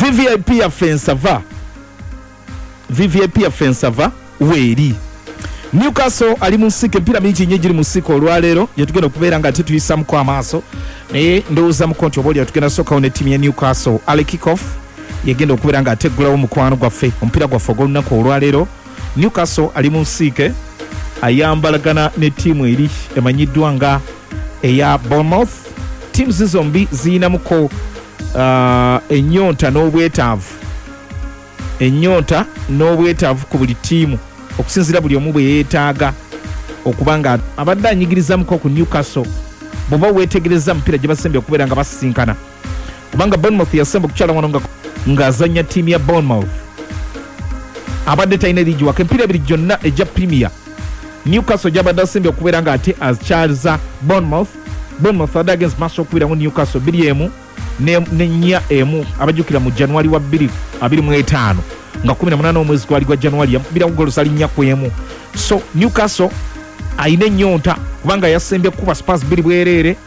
VVIP ya Fensava weeri. Newcastle ali mu nsiko empira mingi nnyo giri mu nsiko olwaleero yatugenda okubeera nga ate tuyisamuko amaaso naye ndowooza mu konti obaoli yatugenda sokawo ne ttiimu ya Newcastle ale kickoff yagenda okubeera nga ateggulawo mukwano gwaffe omupiira gwaffe ogw'olunaku olwaleero. Newcastle ali mu nsiike ayambalagana ne ttiimu eri emanyiddwa nga eya Bournemouth. Ttiimu zombi ziyinamuko ennyonta n'obwetaavu ku buli ttiimu okusinziira buli omu bwe yeetaaga okuba nga abadde anyigirizamuko ku Newcastle bw'oba weetegereza mupiira gye basembye okubeera nga basisinkana kubanga Bournemouth yasemba okukyala wano ng'azannya ttiimu ya Bournemouth abadde talina liigi waka empiira ebiri gyonna egya Premier. Newcastle gy'abadde asembye okubeera nga ate akyaliza Bournemouth adde against Marshall okubeeramu Newcastle 2-1 ne 4-1 abajjukira mu January wa 2025 nga 18 omwezi gwali gwa January yamubira ku golo sali 4-1. So Newcastle ayina ennyonta kubanga yasembye kuba Spurs 2 bwereere